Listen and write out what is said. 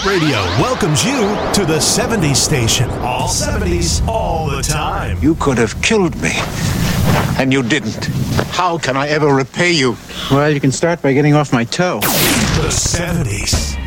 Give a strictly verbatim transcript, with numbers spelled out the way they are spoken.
Hit Radio welcomes you to the seventies station. All seventies, all the time. You could have killed me, and you didn't. How can I ever repay you? Well, you can start by getting off my toe. The seventies.